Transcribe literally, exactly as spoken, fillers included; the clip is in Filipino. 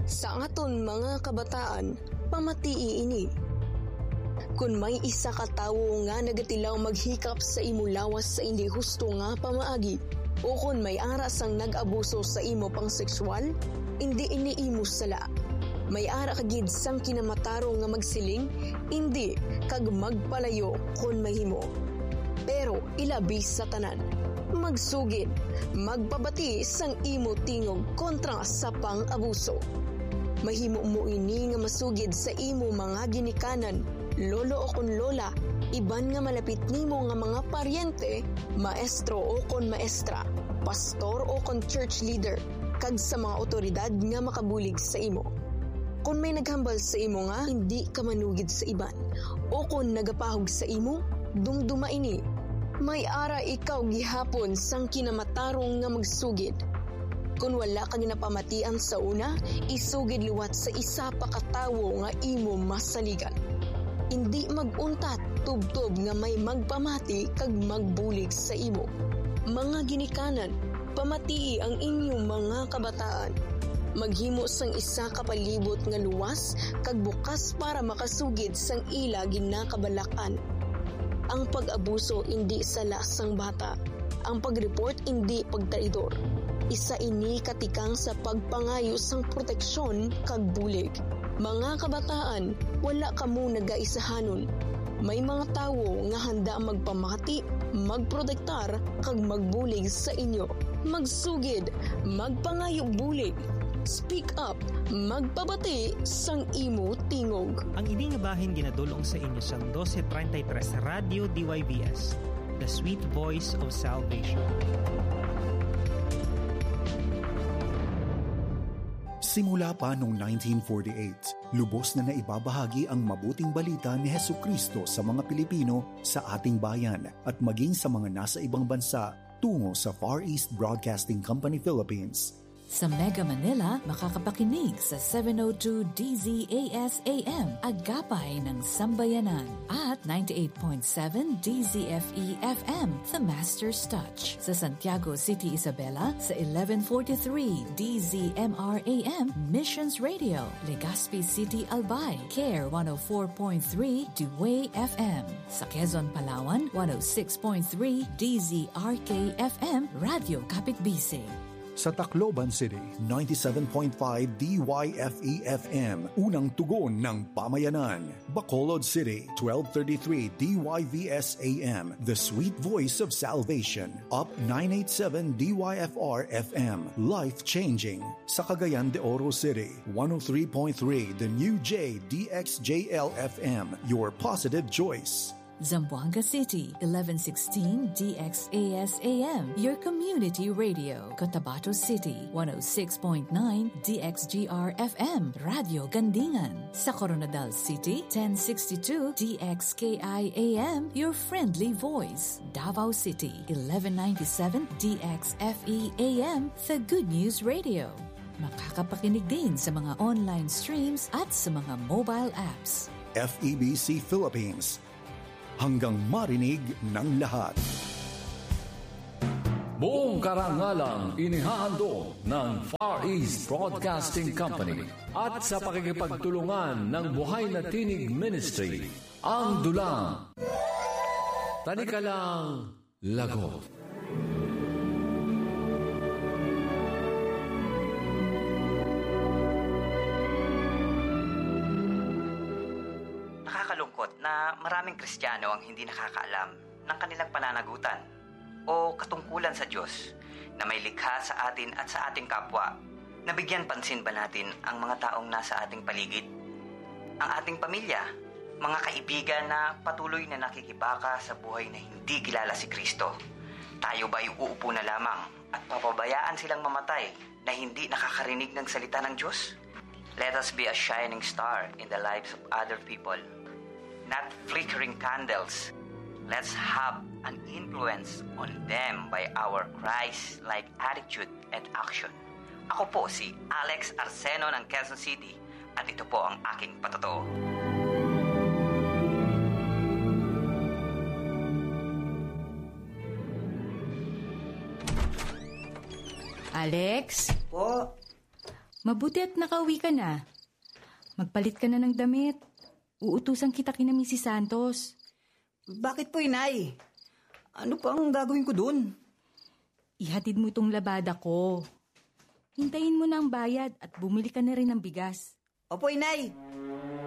Sa aton mga kabataan, pamatii ini. Kung may isa ka tawo nga nagatilaw maghikap sa imo lawas sa hindi husto nga pamaagi, o kung may aras ang nag-abuso sa imo pang sexual, hindi ini imo sala. May ara kagid sang kinamataro nga magsiling, hindi kag magpalayo kung mahimo. Pero ilabi sa tanan, magsugid, magpabati sang imo tingog kontra sa pang-abuso. Mahimo mo ini nga masugid sa imo mga ginikanan, lolo o kon lola, iban nga malapit nimo nga mga paryente, maestro o kon maestra, pastor o kon church leader, kag sa mga otoridad nga makabulig sa imo. Kung may naghambal sa imo nga hindi ka manugid sa iban, o kung nagapahog sa imo, dungduma ini. May ara ikaw gihapon sang kinamatarong nga magsugid. Kung wala ka ginapamatian sa una, isugid liwat sa isa pa katawo nga imo masaligan. Hindi maguntat tubtob nga may magpamati kag magbulig sa imo. Mga ginikanan, pamatii ang inyong mga kabataan. Maghimo sang isa ka palibot nga luwas kag bukas para makasugid sang ila ginakabalakan. Ang pag-abuso hindi sala sang bata. Ang pag-report hindi pagtraidor. Isa ini katikang sa pagpangayo sang proteksyon kag bulig. Mga kabataan, wala kamo nagaisahanon. May mga tawo nga handa magpamati, magprotektar kag magbulig sa inyo. Magsugid, magpangayo bulig. Speak up, magpabati sang imo tingog. Ang ini nga bahin ginadulong sa inyo sang twelve thirty-three sa Radio D Y V S, The Sweet Voice of Salvation. Simula pa noong nineteen forty-eight, lubos na naibabahagi ang mabuting balita ni Hesukristo sa mga Pilipino sa ating bayan at maging sa mga nasa ibang bansa tungo sa Far East Broadcasting Company Philippines. Sa Mega Manila, makakapakinig sa seven oh two D Z A S A M, Agapay ng Sambayanan, at ninety-eight point seven D Z F E F M, The Master's Touch. Sa Santiago City, Isabela, sa eleven forty-three D Z M R A M, Missions Radio. Legazpi City, Albay, Care one oh four point three Dewey F M. Sa Quezon, Palawan, one oh six point three D Z R K F M, Radio Kapitbisig. Sa Tacloban City, ninety-seven point five D Y F E F M, unang tugon ng pamayanan. Bacolod City, twelve thirty-three D Y V S A M, The Sweet Voice of Salvation. Up nine eighty-seven D Y F R F M, Life Changing. Sa Cagayan de Oro City, one oh three point three The New J D X J L F M, Your Positive Choice. Zamboanga City, eleven sixteen D X A S A M, your community radio. Cotabato City, one oh six point nine D X G R F M, Radio Gandingan. Sa Coronadal City, ten sixty-two D X K I A M, your friendly voice. Davao City, eleven ninety-seven D X F E A M, The Good News Radio. Makakapakinig din sa mga online streams at sa mga mobile apps. F E B C Philippines, hanggang marinig ng lahat. Buong karangalang inihahandog ng Far East Broadcasting Company at sa pakikipagtulungan ng Buhay na Tinig Ministry, ang dulang Tanikalang Lagot. Nakakalungkot na maraming Kristiyano ang hindi nakakaalam ng kanilang pananagutan o katungkulan sa Diyos na may likha sa atin at sa ating kapwa. Nabigyan pansin ba natin ang mga taong nasa ating paligid? Ang ating pamilya, mga kaibigan na patuloy na nakikibaka sa buhay na hindi kilala si Kristo. Tayo ba'y uupo na lamang at papabayaan silang mamatay na hindi nakakarinig ng salita ng Diyos? Let us be a shining star in the lives of other people, not flickering candles. Let's have an influence on them by our Christ-like attitude and action. Ako po si Alex Arseno ng Quezon City at ito po ang aking patotoo. Alex? Po? Mabuti at nakauwi ka na. Magpalit ka na ng damit. Uutusan kita kina Missus Santos. Bakit po, Inay? Ano pa ang gagawin ko dun? Ihatid mo itong labada ko. Hintayin mo na ang bayad at bumili ka na rin ng bigas. Opo, Inay.